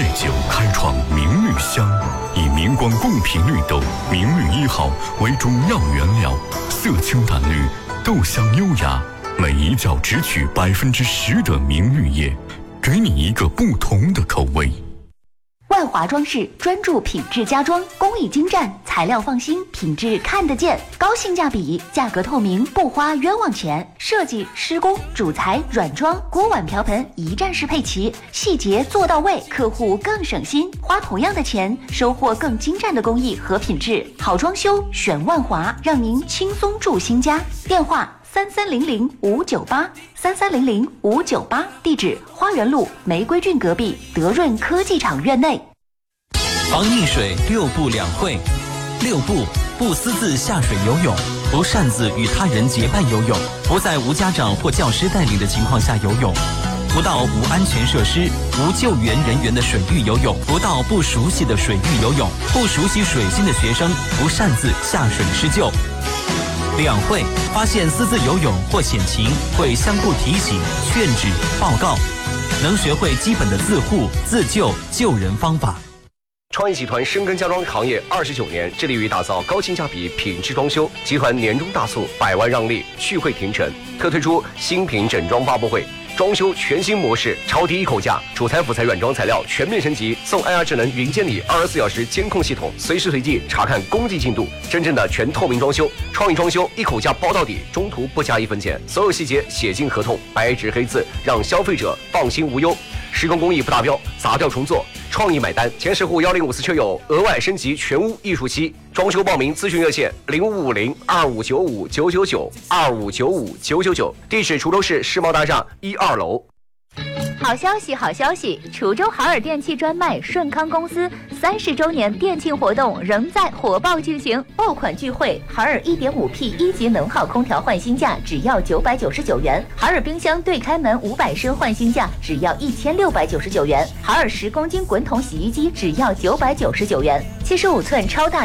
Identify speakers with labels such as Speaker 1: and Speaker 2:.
Speaker 1: 酒开创明绿香，以明光贡品绿豆明绿1号为主要原料，色清淡绿，豆香优雅，每一角只取10%的明绿叶，给你一个不同的口味。
Speaker 2: 万华装饰专注品质家装，工艺精湛，材料放心，品质看得见，高性价比，价格透明，不花冤枉钱。设计、施工、主材、软装、锅碗瓢盆一站式配齐，细节做到位，客户更省心。花同样的钱，收获更精湛的工艺和品质。好装修选万华，让您轻松住新家。电话3300-598，3300-598，地址花园路玫瑰郡隔壁德润科技厂院内。
Speaker 3: 防溺水6步2会：6步，不私自下水游泳，不擅自与他人结伴游泳，不在无家长或教师带领的情况下游泳，不到无安全设施、无救援人员的水域游泳，不到不熟悉的水域游泳，不熟悉水性的学生不擅自下水施救。2会，发现私自游泳或险情，会相互提醒、劝止、报告，能学会基本的自护、自救、救人方法。
Speaker 4: 创意集团深耕家装行业29年，致力于打造高性价比品质装修。集团年终大促，100万让利，续会停成，特推出新品整装发布会。装修全新模式，超低一口价，主材、辅材、软装材料全面升级，送 AR 智能云监理24小时监控系统，随时随地查看工地进度，真正的全透明装修。创意装修一口价包到底，中途不加1分钱，所有细节写进合同，白纸黑字，让消费者放心无忧。施工工艺不达标，砸掉重做，创意买单。前10户1054车友额外升级全屋艺术漆。装修报名咨询热线0550-2595-999，2595-999，地址滁州市世贸大厦1、2楼。
Speaker 5: 好消息，好消息！滁州海尔电器专卖顺康公司30周年店庆活动仍在火爆进行，爆款聚会，海尔 1.5P 1级能耗空调换新价只要999元，海尔冰箱对开门500升换新价只要1699元，海尔10公斤滚筒洗衣机只要999元，75寸超大